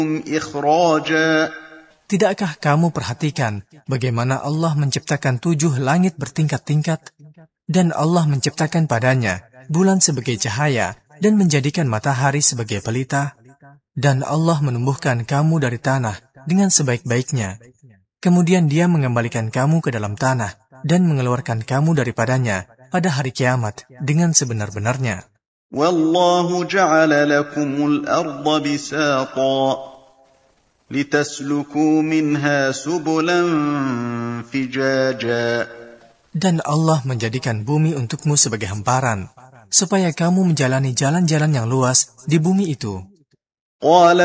إخراجا. Tidakkah kamu perhatikan bagaimana Allah menciptakan 7 langit bertingkat-tingkat, dan Allah menciptakan padanya bulan sebagai cahaya dan menjadikan matahari sebagai pelita, dan Allah menumbuhkan kamu dari tanah dengan sebaik-baiknya. Kemudian Dia mengembalikan kamu ke dalam tanah dan mengeluarkan kamu daripadanya pada hari kiamat dengan sebenar-benarnya. وَاللَّهُ جَعَلَ لَكُمُ الْأَرْضَ بِسَاطًا لِتَسْلُكُوا مِنْهَا سُبُلًا فِجَاجًا. Dan Allah menjadikan bumi untukmu sebagai hamparan, supaya kamu menjalani jalan-jalan yang luas di bumi itu. قَالَ